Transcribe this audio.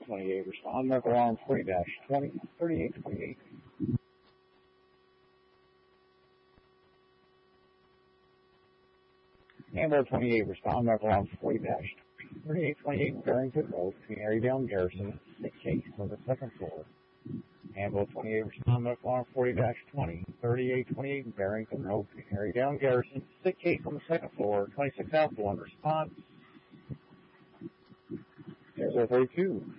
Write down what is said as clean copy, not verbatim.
28, respond, medical alarm 40-20, 3828. Ambulance 28, respond, medical alarm 40-3828, Barrington Road, Canary Down Garrison, sick case on the second floor. Ambulance 28, respond, medical alarm 40-20, 3828, Barrington Road, Canary Down Garrison, sick case on the second floor, 26 Alpha 1, response. 032.